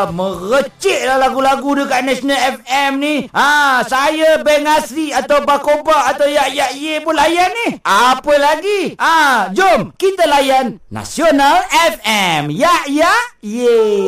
Merecik lah lagu-lagu dekat National FM ni. Saya Beng Asri atau Bakoba atau Yak Ye pun layan ni. Apa lagi? Jom kita layan Nasional FM. Yak Ye.